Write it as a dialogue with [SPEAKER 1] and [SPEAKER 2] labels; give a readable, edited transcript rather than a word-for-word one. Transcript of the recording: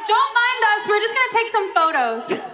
[SPEAKER 1] don't mind us. We're just gonna take some photos.